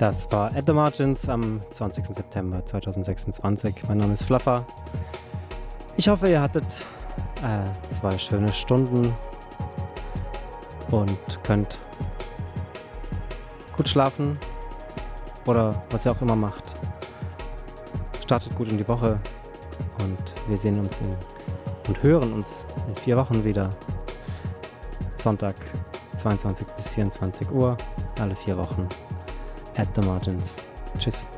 Das war At the Margins am 20. September 2026. Mein Name ist Fluffer. Ich hoffe, ihr hattet 2 schöne Stunden und könnt gut schlafen oder was ihr auch immer macht. Startet gut in die Woche und wir sehen uns und hören uns in 4 Wochen wieder. Sonntag 22 bis 24 Uhr, alle 4 Wochen. At the Margins. Tschüss.